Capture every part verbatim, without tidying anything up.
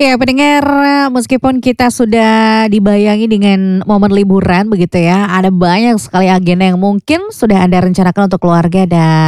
Ya pendengar, meskipun kita sudah dibayangi dengan momen liburan begitu ya, ada banyak sekali agenda yang mungkin sudah Anda rencanakan untuk keluarga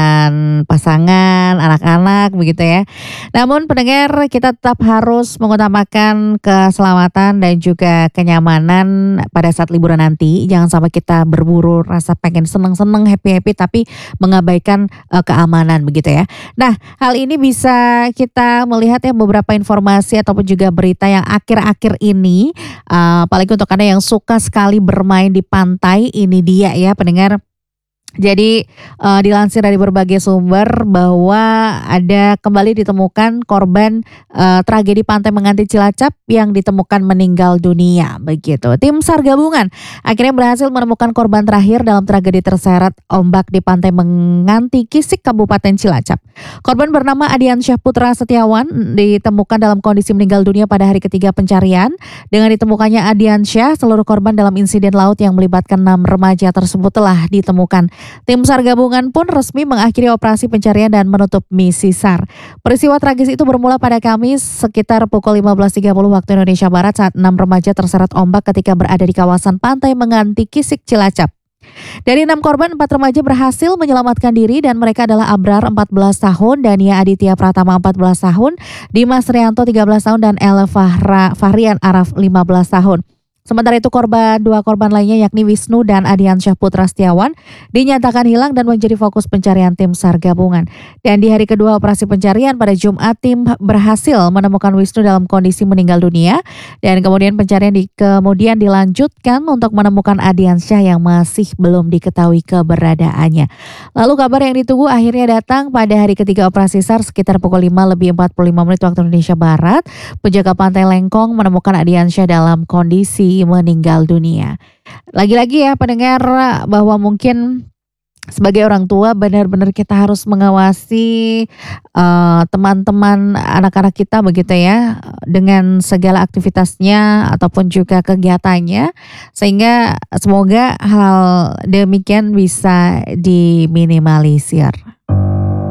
dan pasangan, anak-anak begitu ya. Namun pendengar, kita tetap harus mengutamakan keselamatan dan juga kenyamanan pada saat liburan nanti. Jangan sampai kita berburu rasa pengen seneng-seneng, happy-happy tapi mengabaikan eh, keamanan begitu ya. Nah, hal ini bisa kita melihat ya beberapa informasi ataupun juga berita yang akhir-akhir ini, eee, apalagi untuk Anda yang suka sekali bermain di pantai, ini dia ya pendengar. Jadi, eee, dilansir dari berbagai sumber bahwa ada kembali ditemukan korban, eee, tragedi pantai Menganti Cilacap yang ditemukan meninggal dunia, begitu. Tim SAR gabungan akhirnya berhasil menemukan korban terakhir dalam tragedi terseret ombak di pantai Menganti Kisik, Kabupaten Cilacap. Korban bernama Adiansyah Putra Setiawan ditemukan dalam kondisi meninggal dunia pada hari ketiga pencarian. Dengan ditemukannya Adiansyah, seluruh korban dalam insiden laut yang melibatkan enam remaja tersebut telah ditemukan. Tim SAR gabungan pun resmi mengakhiri operasi pencarian dan menutup misi SAR. Peristiwa tragis itu bermula pada Kamis sekitar pukul lima belas tiga puluh waktu Indonesia Barat saat enam remaja terseret ombak ketika berada di kawasan pantai Menganti Kisik, Cilacap. Dari enam korban, empat remaja berhasil menyelamatkan diri dan mereka adalah Abrar empat belas tahun, Dania Aditya Pratama empat belas tahun, Dimas Rianto tiga belas tahun, dan El Fahra, Fahrian Araf lima belas tahun. Sementara itu korban dua korban lainnya yakni Wisnu dan Adiansyah Putra Setiawan dinyatakan hilang dan menjadi fokus pencarian tim SAR gabungan. Dan di hari kedua operasi pencarian pada Jumat, tim berhasil menemukan Wisnu dalam kondisi meninggal dunia dan kemudian pencarian di, kemudian dilanjutkan untuk menemukan Adiansyah yang masih belum diketahui keberadaannya. Lalu kabar yang ditunggu akhirnya datang pada hari ketiga operasi SAR sekitar pukul lima lebih empat puluh lima menit waktu Indonesia Barat. Penjaga pantai Lengkong menemukan Adiansyah dalam kondisi meninggal dunia. Lagi-lagi ya pendengar, bahwa mungkin sebagai orang tua benar-benar kita harus mengawasi uh, teman-teman anak-anak kita begitu ya, dengan segala aktivitasnya ataupun juga kegiatannya, sehingga semoga hal demikian bisa diminimalisir.